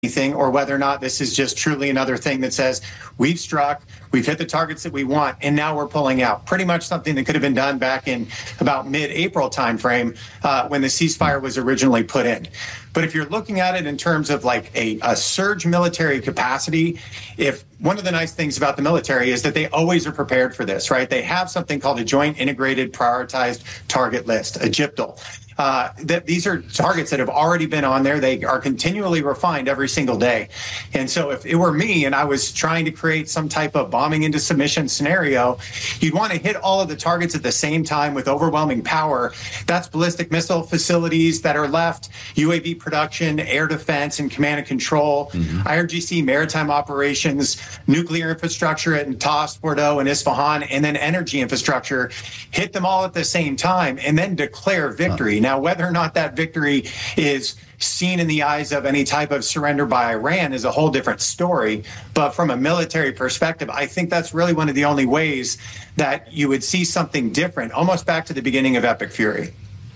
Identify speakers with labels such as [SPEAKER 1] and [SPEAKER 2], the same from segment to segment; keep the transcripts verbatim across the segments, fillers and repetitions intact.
[SPEAKER 1] anything, or whether or not this is just truly another thing that says we've struck, we've hit the targets that we want, and now we're pulling out. Pretty much something that could have been done back in about mid-April timeframe uh, when the ceasefire was originally put in. But if you're looking at it in terms of like a, a surge military capacity, if one of the nice things about the military is that they always are prepared for this, right? They have something called a Joint Integrated Prioritized Target List, a J I P T L. Uh, that these are targets that have already been on there. They are continually refined every single day. And so if it were me and I was trying to create some type of bombing into submission scenario, you'd want to hit all of the targets at the same time with overwhelming power. That's ballistic missile facilities that are left, U A V production, air defense, and command and control, mm-hmm. I R G C maritime operations, nuclear infrastructure at Natas, Bordeaux, and Isfahan, and then energy infrastructure. Hit them all at the same time and then declare victory. Huh. Now, whether or not that victory is seen in the eyes of any type of surrender by Iran is a whole different story. But from a military perspective, I think that's really one of the only ways that you would see something different, almost back to the beginning of Epic Fury.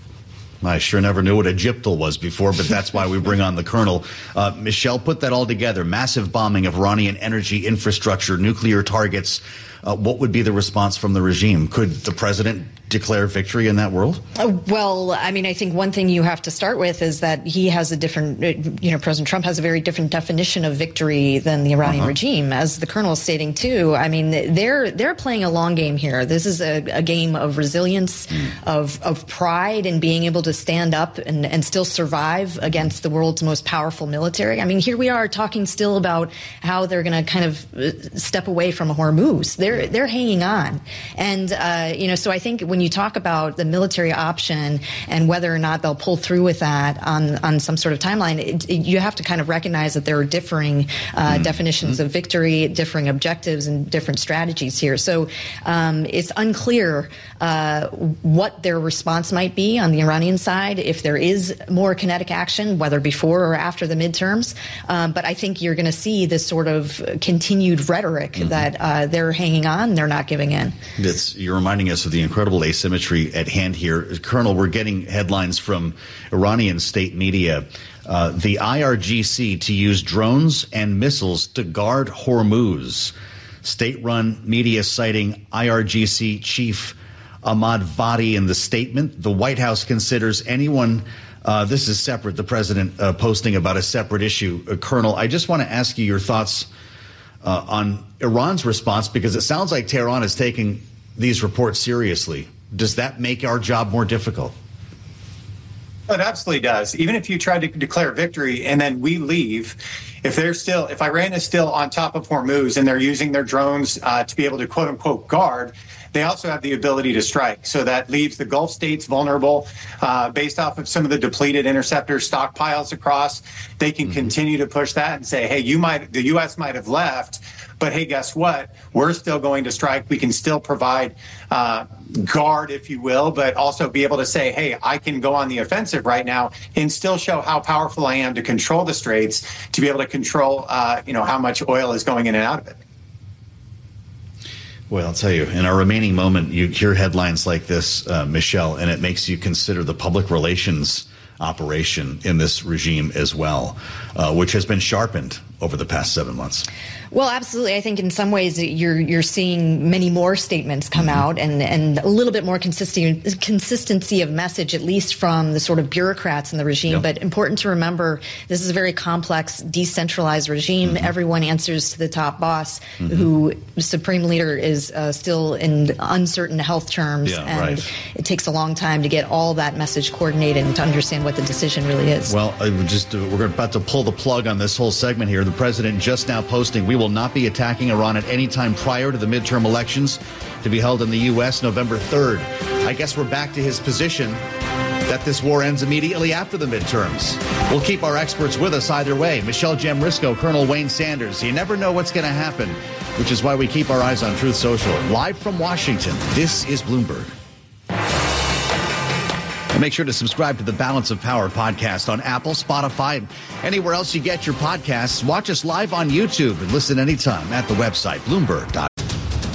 [SPEAKER 2] I sure never knew what a J I P T L was before, but that's why we bring on the colonel. Uh, Michelle, put that all together. Massive bombing of Iranian energy infrastructure, nuclear targets. Uh, what would be the response from the regime? Could the president declare victory in that world?
[SPEAKER 3] Uh, well, I mean, I think one thing you have to start with is that he has a different, you know, President Trump has a very different definition of victory than the Iranian uh-huh. regime. As the colonel is stating, too, I mean, they're they're playing a long game here. This is a, a game of resilience, mm. of, of pride in being able to stand up and, and still survive against the world's most powerful military. I mean, here we are talking still about how they're going to kind of step away from Hormuz. They're, they're hanging on. And, uh, you know, so I think when When you talk about the military option and whether or not they'll pull through with that on, on some sort of timeline, it, it, you have to kind of recognize that there are differing uh, mm-hmm. definitions of victory, differing objectives, and different strategies here. So um, it's unclear uh, what their response might be on the Iranian side, if there is more kinetic action, whether before or after the midterms. Um, but I think you're going to see this sort of continued rhetoric mm-hmm. that uh, they're hanging on, they're not giving in.
[SPEAKER 2] It's, you're reminding us of the incredible asymmetry at hand here. Colonel, we're getting headlines from Iranian state media. Uh, the I R G C to use drones and missiles to guard Hormuz. State-run media citing I R G C chief Ahmad Vadi in the statement. The White House considers anyone Uh, this is separate, the president uh, posting about a separate issue. Uh, Colonel, I just want to ask you your thoughts uh, on Iran's response, because it sounds like Tehran is taking these reports seriously. Does that make our job more difficult?
[SPEAKER 1] It absolutely does. Even if you try to declare victory and then we leave, if they're still, if Iran is still on top of Hormuz and they're using their drones uh, to be able to quote unquote guard, they also have the ability to strike. So that leaves the Gulf states vulnerable uh, based off of some of the depleted interceptor stockpiles across. They can mm-hmm. continue to push that and say, hey, you might, the U S might have left, but hey, guess what? We're still going to strike. We can still provide uh, guard, if you will, but also be able to say, hey, I can go on the offensive right now and still show how powerful I am to control the straits, to be able to control, uh, you know, how much oil is going in and out of it.
[SPEAKER 2] Well, I'll tell you, in our remaining moment, you hear headlines like this, uh, Michelle, and it makes you consider the public relations operation in this regime as well, uh, which has been sharpened over the past seven months.
[SPEAKER 3] Well, absolutely. I think in some ways you're you're seeing many more statements come mm-hmm. out and, and a little bit more consistent, consistency of message, at least from the sort of bureaucrats in the regime. Yep. But important to remember, this is a very complex, decentralized regime. Mm-hmm. Everyone answers to the top boss, mm-hmm. who the supreme leader is uh, still in uncertain health terms.
[SPEAKER 2] Yeah,
[SPEAKER 3] and
[SPEAKER 2] right.
[SPEAKER 3] it takes a long time to get all that message coordinated and to understand what the decision really is.
[SPEAKER 2] Well, I just uh, we're about to pull the plug on this whole segment here. The president just now posting, we will not be attacking Iran at any time prior to the midterm elections to be held in the U S November third. I guess we're back to his position that this war ends immediately after the midterms. We'll keep our experts with us either way. Michelle Jamrisco, Colonel Wayne Sanders. You never know what's going to happen, which is why we keep our eyes on Truth Social. Live from Washington, this is Bloomberg. And make sure to subscribe to the Balance of Power podcast on Apple, Spotify, and anywhere else you get your podcasts. Watch us live on YouTube and listen anytime at the website, Bloomberg dot com.